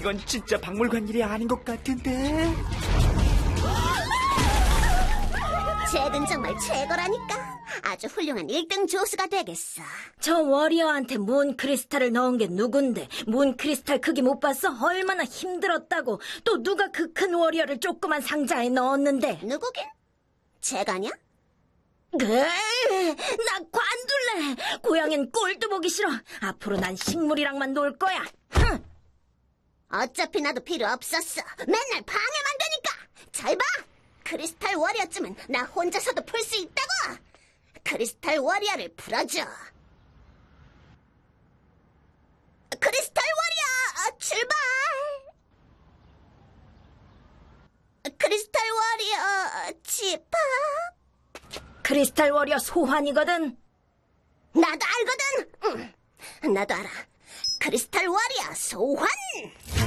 이건 진짜 박물관 일이 아닌 것 같은데. 잭은 정말 최고라니까. 아주 훌륭한 1등 조수가 되겠어. 저 워리어한테 문 크리스탈을 넣은 게 누군데? 문 크리스탈 크기 못 봤어? 얼마나 힘들었다고. 또 누가 그 큰 워리어를 조그만 상자에 넣었는데? 누구긴? 잭 아냐? 나 관둘래. 고양이는 꼴도 보기 싫어. 앞으로 난 식물이랑만 놀 거야. 흥. 어차피 나도 필요 없었어. 맨날 방해만 되니까. 잘 봐. 크리스탈 워리어쯤은 나 혼자서도 풀 수 있다고. 크리스탈 워리어를 풀어줘. 크리스탈 워리어 출발. 크리스탈 워리어 집합. 크리스탈 워리어 소환이거든. 나도 알거든. 나도 알아. 크리스탈 워리어 소환.